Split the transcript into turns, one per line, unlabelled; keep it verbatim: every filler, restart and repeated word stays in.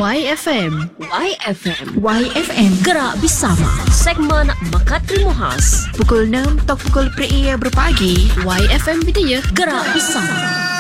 Y F M.
Y F M.
Y F M.
Gerak bersama. Segmen Mekat Terima Khas.
Pukul enam atau pukul per berpagi. Y F M Bidaya.
Gerak bersama.